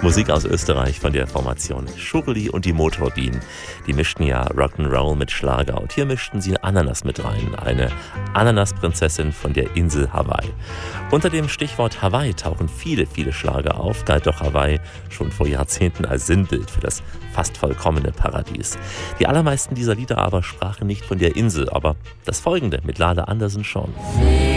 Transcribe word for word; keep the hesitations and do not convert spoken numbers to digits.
Musik aus Österreich von der Formation Schurli und die Motorbienen. Die mischten ja Rock'n'Roll mit Schlager und hier mischten sie Ananas mit rein, eine Ananasprinzessin von der Insel Hawaii. Unter dem Stichwort Hawaii tauchen viele, viele Schlager auf, galt doch Hawaii schon vor Jahrzehnten als Sinnbild für das fast vollkommene Paradies. Die allermeisten dieser Lieder aber sprachen nicht von der Insel, aber das folgende mit Lale Anderson schon.